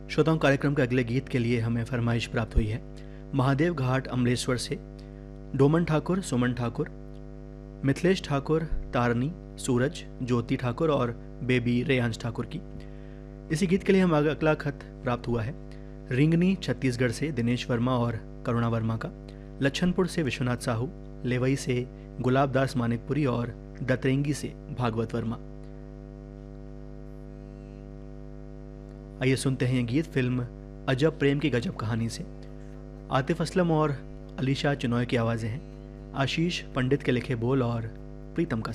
श्रोताओं, कार्यक्रम के अगले गीत के लिए हमें फरमाइश प्राप्त हुई है महादेव घाट अमलेश्वर से डोमन ठाकुर, सुमन ठाकुर, मिथिलेश ठाकुर, तारनी, सूरज, ज्योति ठाकुर और बेबी रेयांश ठाकुर की। इसी गीत के लिए हम अगला खत प्राप्त हुआ है रिंगनी छत्तीसगढ़ से दिनेश वर्मा और करुणा वर्मा का, लच्छनपुर से विश्वनाथ साहू, लेवई से गुलाबदास मानिकपुरी और दतरेंगी से भागवत वर्मा। आइए सुनते हैं ये गीत फिल्म अजब प्रेम की गजब कहानी से। आतिफ असलम और अलीशा चिनॉय की आवाज़ें हैं, आशीष पंडित के लिखे बोल और प्रीतम का